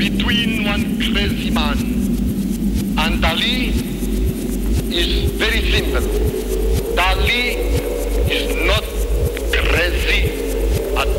between one crazy man and Ali is very simple.